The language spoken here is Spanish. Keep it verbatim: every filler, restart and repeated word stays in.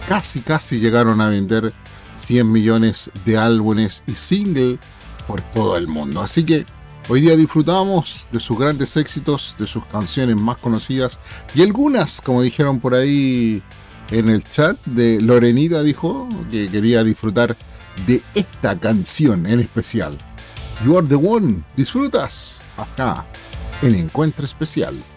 casi casi llegaron a vender cien millones de álbumes y singles por todo el mundo. Así que hoy día disfrutamos de sus grandes éxitos, de sus canciones más conocidas y algunas, como dijeron por ahí en el chat, de Lorenita dijo que quería disfrutar de esta canción en especial. You Are The One, disfrutas acá en Encuentro Especial.